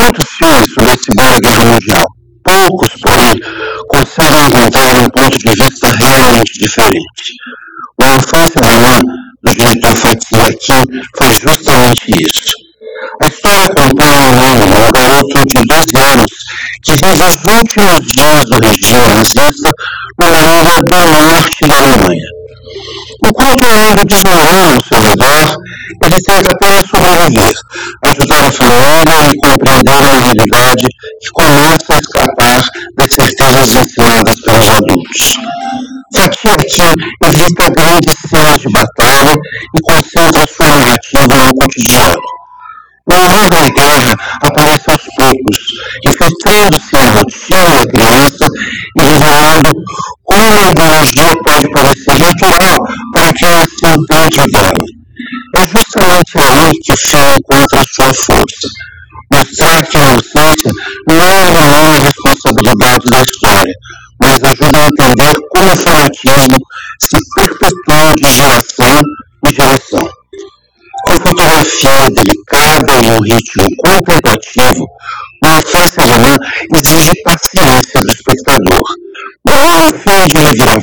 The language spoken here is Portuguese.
muitos filmes sobre a Segunda Guerra Mundial. Poucos, porém, conseguem encontrar um ponto de vista realmente diferente. O Infância Alemã, do diretor Fatih Akin, faz justamente isso. A história acompanha um menino, um garoto de 12 anos, que vive os últimos dias do regime nazista numa ilha do norte da Alemanha. Enquanto o mundo desmorona ao seu redor, ele tenta apenas sobreviver, ajudar a família e compreender a realidade que começa a escapar das certezas ensinadas pelos adultos. Fatih Akin evita grandes cenas de batalha e concentra sua narrativa no cotidiano. O horror da guerra aparece aos poucos, infiltrando-se na rotina da criança e revelando como a ideologia pode parecer natural para quem nasceu dentro dela. É justamente aí que o filme encontra sua força. Mostrar que a inocência não é a responsabilidade da história, mas ajuda a entender como o fanatismo se perpetua de geração em geração. Com fotografia delicada e um ritmo contemplativo, uma Infância Alemã exige paciência do espectador. Não é um filme de reviravolta,